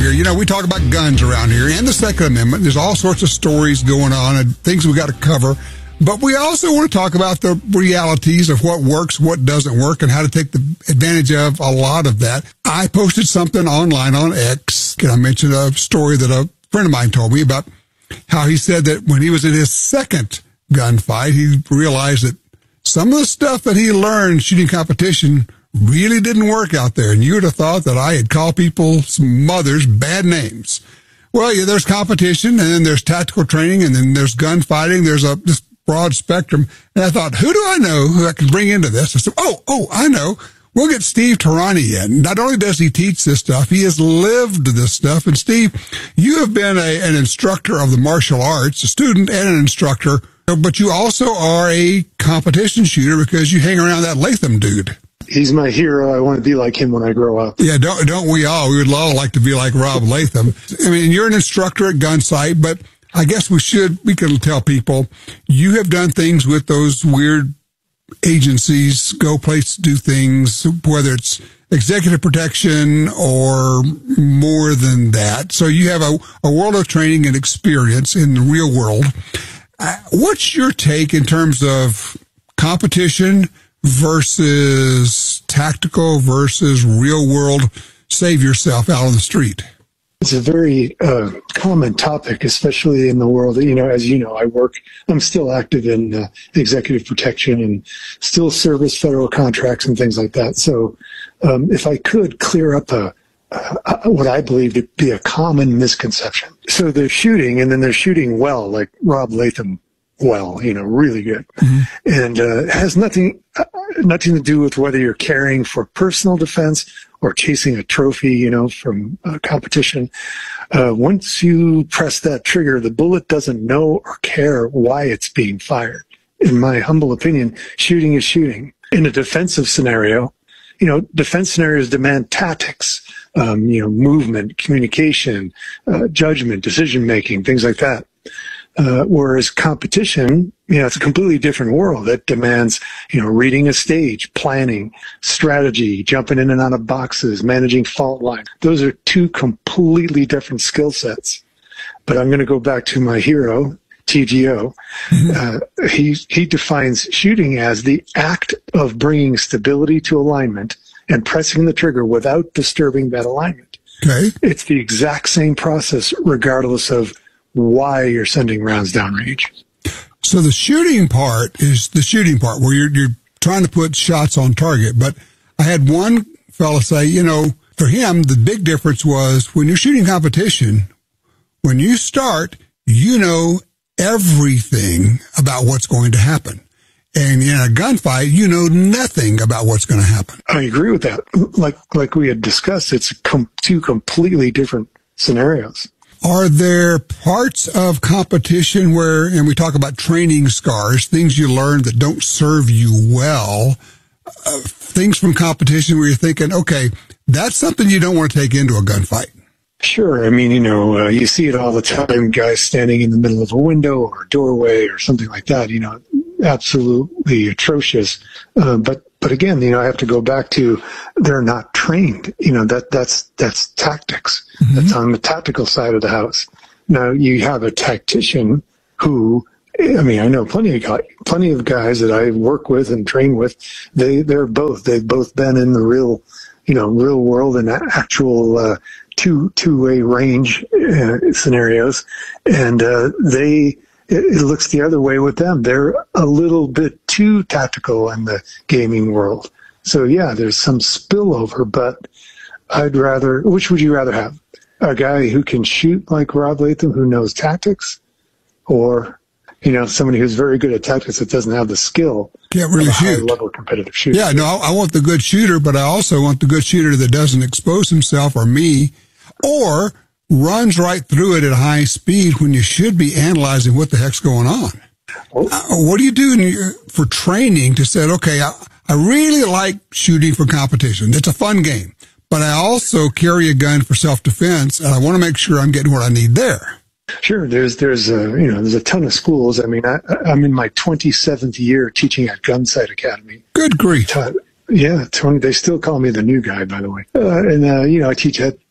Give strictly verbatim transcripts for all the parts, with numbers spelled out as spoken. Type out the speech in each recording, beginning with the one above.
here. You know, we talk about guns around here and the Second Amendment. There's all sorts of stories going on and things we got to cover. But we also want to talk about the realities of what works, what doesn't work, and how to take the advantage of a lot of that. I posted something online on X, and I mentioned a story that a friend of mine told me about how he said that when he was in his second gunfight, he realized that some of the stuff that he learned shooting competition really didn't work out there. And you would have thought that I had called people, some mothers, bad names. Well, yeah, there's competition, and then there's tactical training, and then there's gunfighting. There's a this broad spectrum. And I thought, who do I know who I can bring into this? I said, oh, oh, I know. We'll get Steve Tehrani in. Not only does he teach this stuff, he has lived this stuff. And Steve, you have been a, an instructor of the martial arts, a student and an instructor, but you also are a competition shooter because you hang around that Latham dude. He's my hero. I want to be like him when I grow up. Yeah, don't don't we all? We would all like to be like Rob Latham. I mean, you're an instructor at Gunsight, but I guess we should, we can tell people, you have done things with those weird agencies, go places, do things, whether it's executive protection or more than that. So you have a, a world of training and experience in the real world. Uh, what's your take in terms of competition versus tactical versus real world save yourself out on the street? It's a very uh, common topic, especially in the world. You know, as you know, I work, I'm still active in uh, executive protection and still service federal contracts and things like that. So um, if I could clear up a, uh, what I believe to be a common misconception. So they're shooting, and then they're shooting well, like Rob Latham well, you know, really good. Mm-hmm. And uh, it has nothing, uh, nothing to do with whether you're carrying for personal defense or chasing a trophy, you know, from a competition. Uh, once you press that trigger, the bullet doesn't know or care why it's being fired. In my humble opinion, shooting is shooting. In a defensive scenario, you know, defense scenarios demand tactics, um, you know, movement, communication, uh, judgment, decision-making, things like that. Uh, whereas competition, you know, it's a completely different world that demands, you know, reading a stage, planning, strategy, jumping in and out of boxes, managing fault lines. Those are two completely different skill sets. But I'm going to go back to my hero, T G O. Uh, he, he defines shooting as the act of bringing stability to alignment and pressing the trigger without disturbing that alignment. Okay. It's the exact same process regardless of why you're sending rounds downrange. So the shooting part is the shooting part where you're you're trying to put shots on target. But I had one fella say, you know, for him, the big difference was when you're shooting competition, when you start, you know everything about what's going to happen. And in a gunfight, you know nothing about what's going to happen. I agree with that. Like like we had discussed, it's com- two completely different scenarios. Are there parts of competition where, and we talk about training scars, things you learn that don't serve you well, uh, things from competition where you're thinking, okay, that's something you don't want to take into a gunfight? Sure. I mean, you know, uh, you see it all the time, guys standing in the middle of a window or a doorway or something like that, you know, absolutely atrocious. Uh, but But again, you know, I have to go back to they're not trained. You know, that that's that's tactics. Mm-hmm. That's on the tactical side of the house. Now you have a tactician who, I mean, I know plenty of guys, plenty of guys that I work with and train with. They they're both they've both been in the real, you know, real world and actual uh, two two way range uh, scenarios, and uh, they. It looks the other way with them. They're a little bit too tactical in the gaming world. So, yeah, there's some spillover, but I'd rather, which would you rather have? A guy who can shoot like Rob Latham, who knows tactics, or, you know, somebody who's very good at tactics that doesn't have the skill. Can't really of a shoot. high-level competitive shooter. Yeah, no, I want the good shooter, but I also want the good shooter that doesn't expose himself or me, or runs right through it at high speed when you should be analyzing what the heck's going on. Oh. Uh, what do you do in your, for training to say, okay, I, I really like shooting for competition. It's a fun game, but I also carry a gun for self-defense, and I want to make sure I'm getting what I need there. Sure. There's, there's a, you know, there's a ton of schools. I mean, I, I'm in my twenty-seventh year teaching at Gunsight Academy. Good grief. Yeah, twenty. They still call me the new guy, by the way. Uh, and uh, you know, I teach at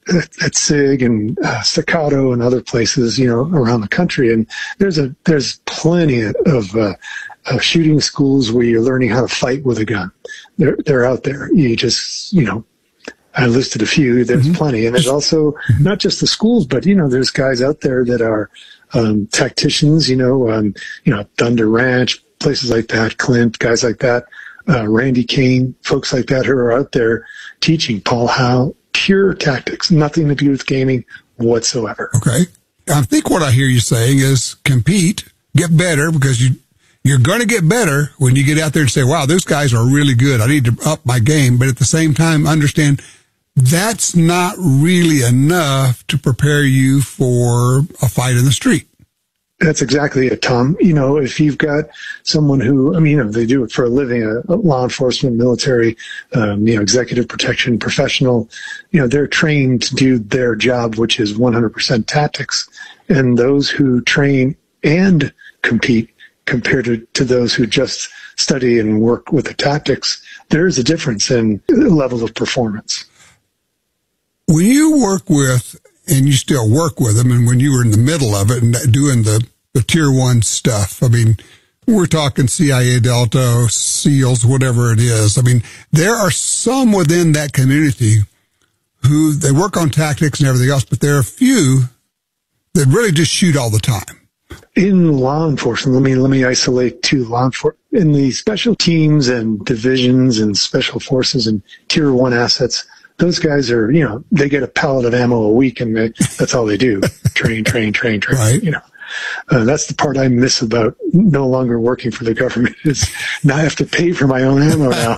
at, at SIG and uh, Staccato and other places, you know, around the country. And there's a there's plenty of, uh, of shooting schools where you're learning how to fight with a gun. They're they're out there. You just, you know, I listed a few. There's mm-hmm. plenty, and there's also mm-hmm. not just the schools, but you know, there's guys out there that are um, tacticians. You know, um, you know, Thunder Ranch, places like that, Clint, guys like that, uh, Randy Kane, folks like that who are out there teaching. Paul Howe, pure tactics, nothing to do with gaming whatsoever. Okay, I think what I hear you saying is compete, get better, because you. You're going to get better when you get out there and say, wow, those guys are really good. I need to up my game. But at the same time, understand that's not really enough to prepare you for a fight in the street. That's exactly it, Tom. You know, if you've got someone who, I mean, you know, they do it for a living, a, a law enforcement, military, um, you know, executive protection professional, you know, they're trained to do their job, which is one hundred percent tactics. And those who train and compete compared to, to those who just study and work with the tactics, there's a difference in the level of performance. When you work with, and you still work with them, and when you were in the middle of it and doing the, the tier one stuff, I mean, we're talking C I A, Delta, SEALs, whatever it is. I mean, there are some within that community who they work on tactics and everything else, but there are a few that really just shoot all the time. In law enforcement, let me let me isolate to law enforcement. In the special teams and divisions and special forces and tier one assets, those guys are, you know, they get a pallet of ammo a week, and they, that's all they do: train, train, train, train. Right. You know, uh, that's the part I miss about no longer working for the government, is now I have to pay for my own ammo now.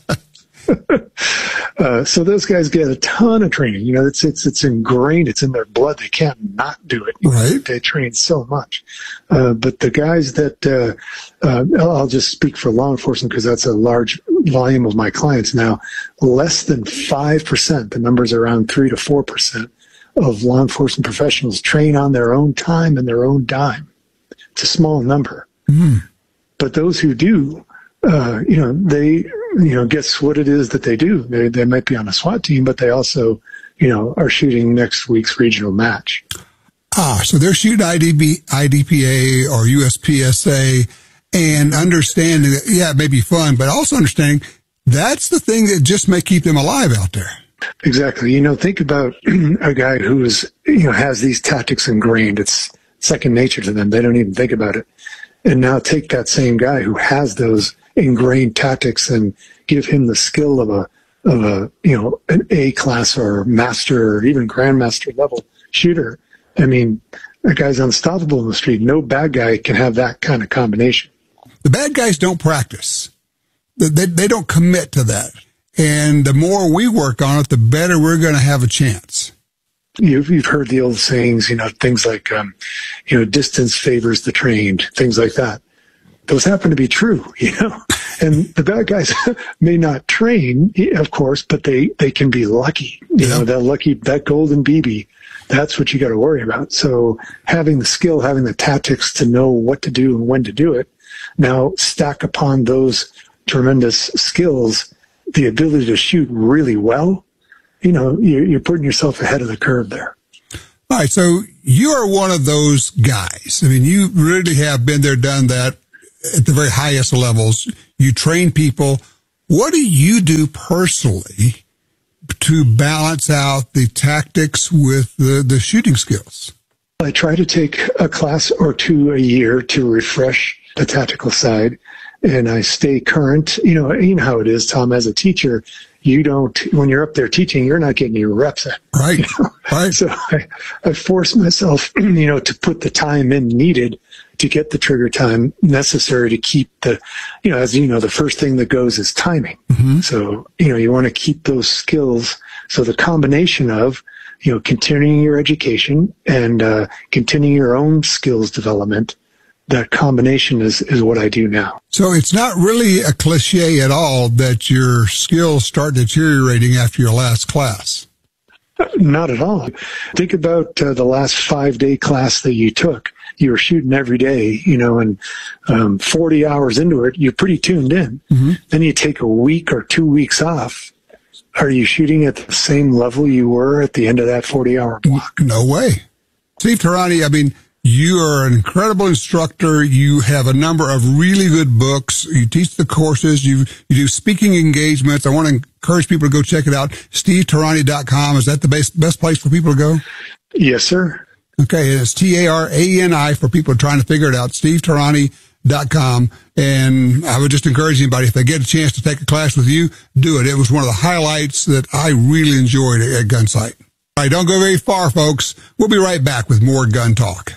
Uh, so those guys get a ton of training. You know, it's it's it's ingrained. It's in their blood. They can't not do it. Right. They train so much. Uh, but the guys that uh, uh, I'll just speak for law enforcement because that's a large volume of my clients now. Less than five percent. The numbers are around three to four percent of law enforcement professionals train on their own time and their own dime. It's a small number. Mm. But those who do, uh, you know, they. You know, guess what it is that they do? They they might be on a SWAT team, but they also, you know, are shooting next week's regional match. Ah, so they're shooting I D B, I D P A or U S P S A, and understanding that, yeah, it may be fun, but also understanding that's the thing that just may keep them alive out there. Exactly. You know, think about a guy who is, you know, has these tactics ingrained. It's second nature to them. They don't even think about it. And now take that same guy who has those ingrained tactics and give him the skill of a of a you know an A class or master or even grandmaster level shooter. I mean, that guy's unstoppable in the street. No bad guy can have that kind of combination. The bad guys don't practice. They they, they don't commit to that. And the more we work on it, the better we're going to have a chance. You've you've heard the old sayings, you know, things like um, you know, distance favors the trained, things like that. Those happen to be true, you know, and the bad guys may not train, of course, but they, they can be lucky, you yeah. know, that lucky, that golden B B, that's what you got to worry about. So having the skill, having the tactics to know what to do and when to do it, now stack upon those tremendous skills, the ability to shoot really well, you know, you're, you're putting yourself ahead of the curve there. All right. So you are one of those guys. I mean, you really have been there, done that. At the very highest levels, you train people. What do you do personally to balance out the tactics with the, the shooting skills? I try to take a class or two a year to refresh the tactical side, and I stay current. You know, you know how it is, Tom, as a teacher, you don't, when you're up there teaching, you're not getting your reps in. Right, you know? right. So I, I force myself, you know, to put the time in needed to get the trigger time necessary to keep the, you know, as you know, the first thing that goes is timing. Mm-hmm. So, you know, you want to keep those skills. So the combination of, you know, continuing your education and uh, continuing your own skills development, that combination is, is what I do now. So it's not really a cliche at all that your skills start deteriorating after your last class. Not at all. Think about uh, the last five-day class that you took. You were shooting every day, you know, and um, forty hours into it, you're pretty tuned in. Mm-hmm. Then you take a week or two weeks off. are you shooting at the same level you were at the end of that forty-hour block? No way. Steve Tehrani, I mean, you are an incredible instructor. You have a number of really good books. You teach the courses. You you do speaking engagements. I want to encourage people to go check it out. steve tehrani dot com. Is that the best, best place for people to go? Yes, sir. Okay, it's T A R A N I for people trying to figure it out, steve tehrani dot com. And I would just encourage anybody, if they get a chance to take a class with you, do it. It was one of the highlights that I really enjoyed at Gunsight. All right, don't go very far, folks. We'll be right back with more Gun Talk.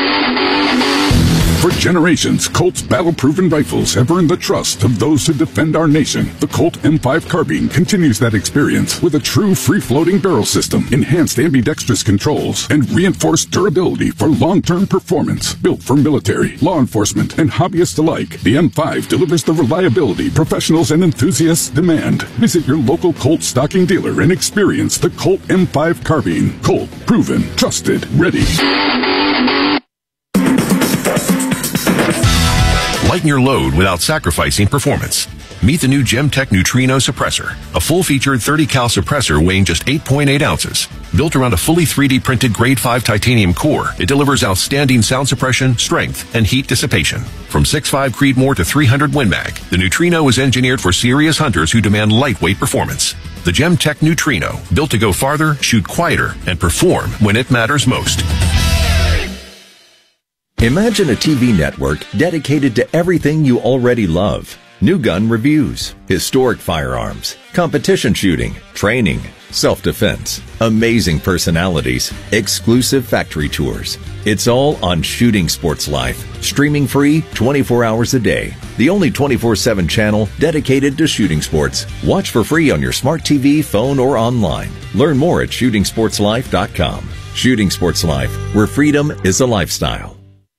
For generations, Colt's battle-proven rifles have earned the trust of those who defend our nation. The Colt M five carbine continues that experience with a true free-floating barrel system, enhanced ambidextrous controls, and reinforced durability for long-term performance. Built for military, law enforcement, and hobbyists alike, the M five delivers the reliability professionals and enthusiasts demand. Visit your local Colt stocking dealer and experience the Colt M five carbine. Colt, proven, trusted, ready. Lighten your load without sacrificing performance. Meet the new Gemtech Neutrino Suppressor, a full-featured thirty cal suppressor weighing just eight point eight ounces. Built around a fully three D printed grade five titanium core, it delivers outstanding sound suppression, strength, and heat dissipation. From six point five Creedmoor to three hundred Win Mag, the Neutrino is engineered for serious hunters who demand lightweight performance. The Gemtech Neutrino, built to go farther, shoot quieter, and perform when it matters most. Imagine a T V network dedicated to everything you already love. New gun reviews, historic firearms, competition shooting, training, self-defense, amazing personalities, exclusive factory tours. It's all on Shooting Sports Life, streaming free twenty-four hours a day. The only twenty-four seven channel dedicated to shooting sports. Watch for free on your smart T V, phone, or online. Learn more at shooting sports life dot com. Shooting Sports Life, where freedom is a lifestyle.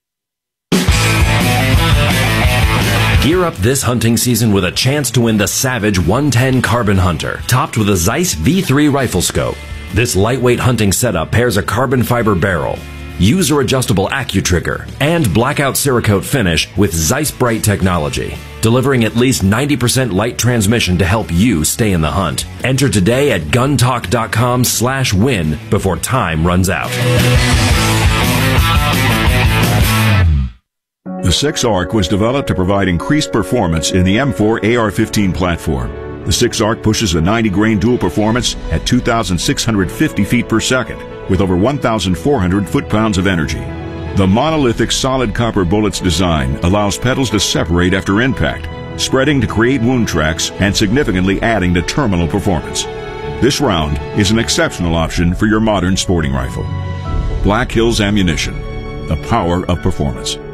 Gear up this hunting season with a chance to win the Savage one ten Carbon Hunter, topped with a Zeiss V three rifle scope. This lightweight hunting setup pairs a carbon fiber barrel, user-adjustable AccuTrigger, and blackout Cerakote finish with Zeiss Bright technology, delivering at least ninety percent light transmission to help you stay in the hunt. Enter today at guntalk dot com slash win before time runs out. The six ARC was developed to provide increased performance in the M four A R fifteen platform. The six ARC pushes a ninety grain dual performance at two thousand six hundred fifty feet per second with over one thousand four hundred foot-pounds of energy. The monolithic solid copper bullet's design allows petals to separate after impact, spreading to create wound tracks and significantly adding to terminal performance. This round is an exceptional option for your modern sporting rifle. Black Hills Ammunition, the power of performance.